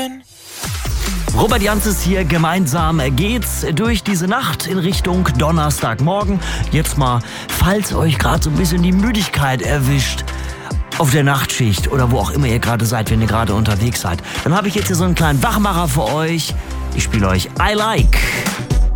sein. Robert Janzes hier, gemeinsam geht's durch diese Nacht in Richtung Donnerstagmorgen. Jetzt mal, falls euch gerade so ein bisschen die Müdigkeit erwischt, auf der Nachtschicht oder wo auch immer ihr gerade seid, wenn ihr gerade unterwegs seid, dann habe ich jetzt hier so einen kleinen Wachmacher für euch. Ich spiele euch I Like.